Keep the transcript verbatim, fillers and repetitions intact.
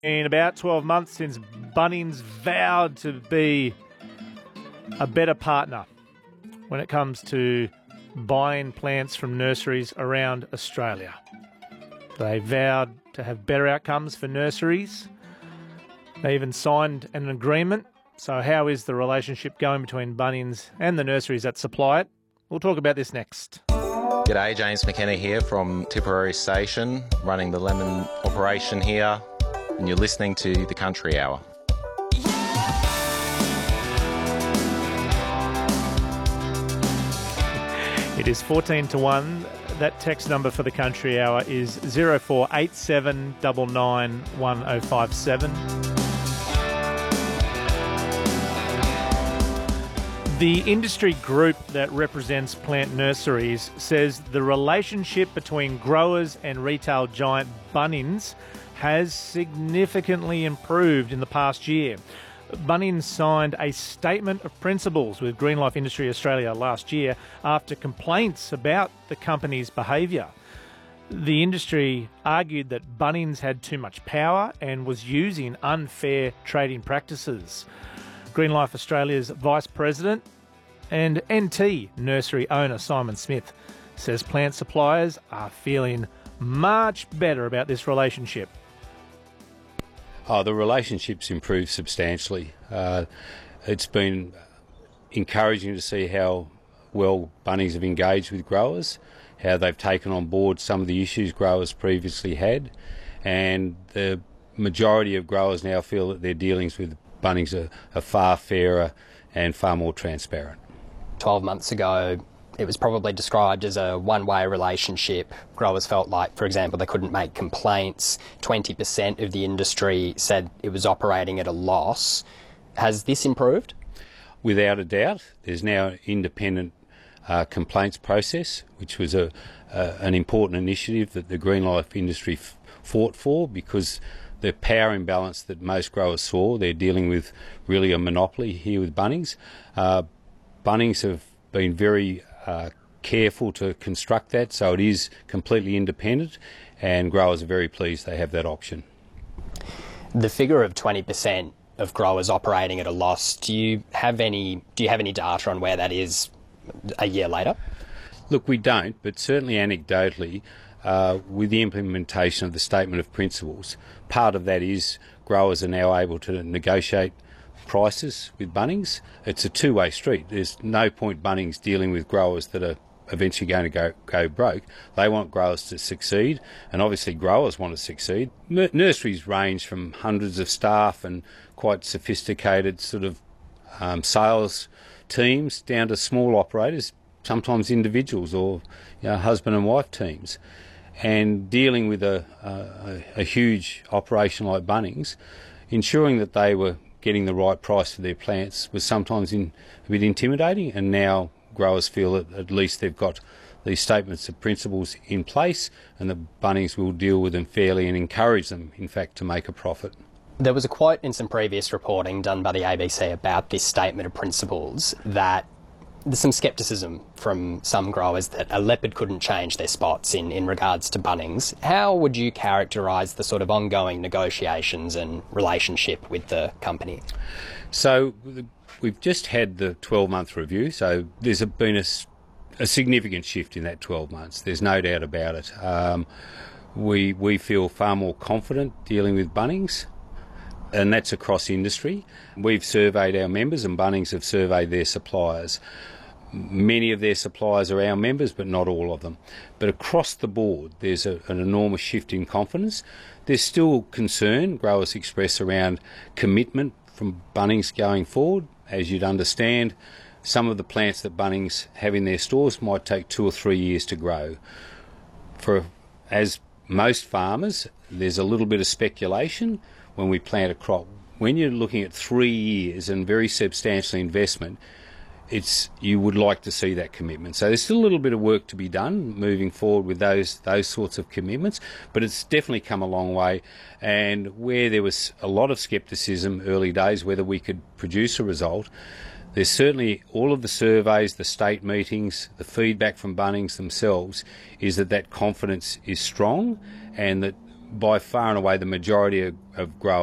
In about twelve months since Bunnings vowed to be a better partner when it comes to buying plants from nurseries around Australia. They vowed to have better outcomes for nurseries. They even signed an agreement. So how is the relationship going between Bunnings and the nurseries that supply it? We'll talk about this next. G'day, James McKenna here from Tipperary Station, running the lemon operation here, and you're listening to The Country Hour. It is fourteen to one. That text number for The Country Hour is zero four eight seven nine nine one oh five seven. The industry group that represents plant nurseries says the relationship between growers and retail giant Bunnings has significantly improved in the past year. Bunnings signed a statement of principles with Greenlife Industry Australia last year after complaints about the company's behaviour. The industry argued that Bunnings had too much power and was using unfair trading practices. Greenlife Australia's Vice President and N T nursery owner Simon Smith says plant suppliers are feeling much better about this relationship. Oh, the relationship's improved substantially. Uh, it's been encouraging to see how well Bunnings have engaged with growers, how they've taken on board some of the issues growers previously had, and the majority of growers now feel that their dealings with Bunnings are, are far fairer and far more transparent. twelve months ago, it was probably described as a one-way relationship. Growers felt like, for example, they couldn't make complaints. twenty percent of the industry said it was operating at a loss. Has this improved? Without a doubt. There's now an independent uh, complaints process, which was a, a an important initiative that the Greenlife industry f- fought for, because the power imbalance that most growers saw, they're dealing with really a monopoly here with Bunnings. Uh, Bunnings have been very uh, careful to construct that, so it is completely independent, and growers are very pleased they have that option. The figure of twenty percent of growers operating at a loss, do you have any do you have any data on where that is a year later? Look, we don't, but certainly anecdotally, uh, with the implementation of the Statement of Principles, part of that is growers are now able to negotiate prices with Bunnings. It's a two-way street. There's no point Bunnings dealing with growers that are eventually going to go, go broke. They want growers to succeed, and obviously growers want to succeed. N- nurseries range from hundreds of staff and quite sophisticated sort of um, sales teams down to small operators, sometimes individuals or you know, husband and wife teams. And dealing with a, a, a huge operation like Bunnings, ensuring that they were getting the right price for their plants was sometimes in, a bit intimidating, and now growers feel that at least they've got these statements of principles in place, and that Bunnings will deal with them fairly and encourage them, in fact, to make a profit. There was a quote in some previous reporting done by the A B C about this statement of principles that there's some scepticism from some growers that a leopard couldn't change their spots in, in regards to Bunnings. How would you characterise the sort of ongoing negotiations and relationship with the company? So we've just had the twelve-month review, so there's been a, a significant shift in that twelve months. There's no doubt about it. Um, we we feel far more confident dealing with Bunnings, and that's across industry. We've surveyed our members, and Bunnings have surveyed their suppliers. Many of their suppliers are our members, but not all of them. But across the board, there's a, an enormous shift in confidence. There's still concern growers express around commitment from Bunnings going forward. As you'd understand, some of the plants that Bunnings have in their stores might take two or three years to grow. For as most farmers, there's a little bit of speculation when we plant a crop. When you're looking at three years and very substantial investment, it's you would like to see that commitment. So there's still a little bit of work to be done moving forward with those those sorts of commitments, but it's definitely come a long way. And where there was a lot of scepticism early days whether we could produce a result, there's certainly all of the surveys, the state meetings, the feedback from Bunnings themselves is that that confidence is strong, and that by far and away the majority of, of growers